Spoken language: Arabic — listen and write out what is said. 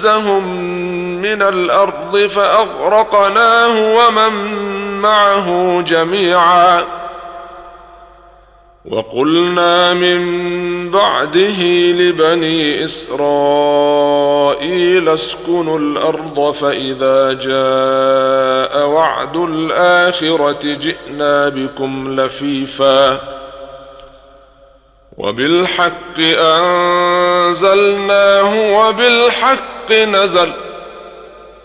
فاستفزهم من الأرض فأغرقناه ومن معه جميعا. وقلنا من بعده لبني إسرائيل اسكنوا الأرض فإذا جاء وعد الآخرة جئنا بكم لفيفا وبالحق أنزلناه وبالحق نزل